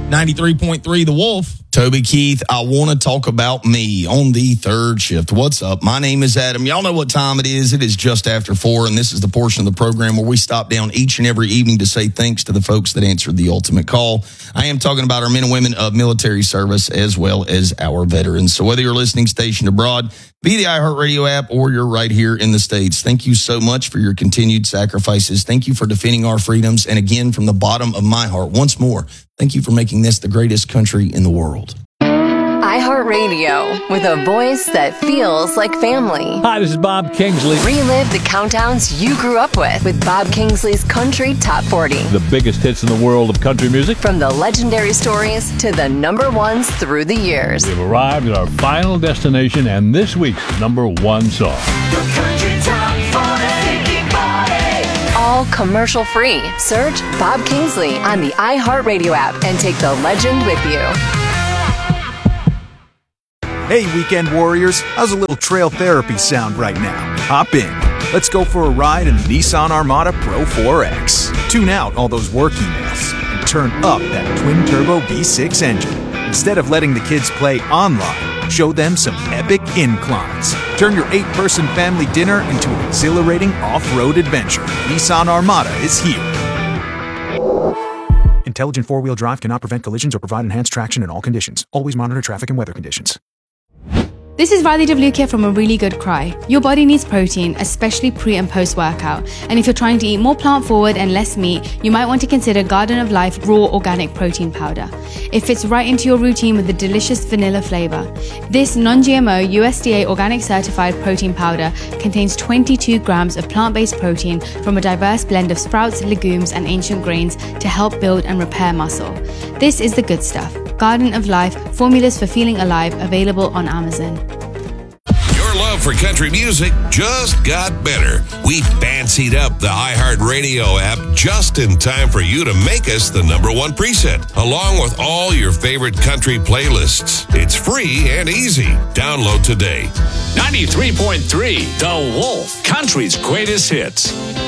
93.3 The Wolf. Toby Keith, I want to talk about me on the third shift. What's up? My name is Adam. Y'all know what time it is. It is just after 4, and this is the portion of the program where we stop down each and every evening to say thanks to the folks that answered the ultimate call. I am talking about our men and women of military service as well as our veterans. So whether you're listening stationed abroad, via the iHeartRadio app, or you're right here in the States, thank you so much for your continued sacrifices. Thank you for defending our freedoms. And again, from the bottom of my heart, once more, thank you for making this the greatest country in the world. iHeartRadio, with a voice that feels like family. Hi, this is Bob Kingsley. Relive the countdowns you grew up with Bob Kingsley's Country Top 40. The biggest hits in the world of country music. From the legendary stories to the number ones through the years. We've arrived at our final destination and this week's number one song. Your Country Top 40. All commercial free. Search Bob Kingsley on the iHeartRadio app and take the legend with you. Hey, weekend warriors, how's a little trail therapy sound right now? Hop in. Let's go for a ride in the Nissan Armada Pro 4X. Tune out all those work emails and turn up that twin-turbo V6 engine. Instead of letting the kids play online, show them some epic inclines. Turn your 8-person family dinner into an exhilarating off-road adventure. Nissan Armada is here. Intelligent four-wheel drive cannot prevent collisions or provide enhanced traction in all conditions. Always monitor traffic and weather conditions. This is Riley Devlukia from A Really Good Cry. Your body needs protein, especially pre and post workout. And if you're trying to eat more plant forward and less meat, you might want to consider Garden of Life Raw Organic Protein Powder. It fits right into your routine with a delicious vanilla flavor. This non-GMO USDA organic certified protein powder contains 22 grams of plant-based protein from a diverse blend of sprouts, legumes, and ancient grains to help build and repair muscle. This is the good stuff. Garden of Life, formulas for feeling alive, available on Amazon. Your love for country music just got better. We fancied up the iHeartRadio app just in time for you to make us the number one preset, along with all your favorite country playlists. It's free and easy. Download today. 93.3 The Wolf, country's greatest hits.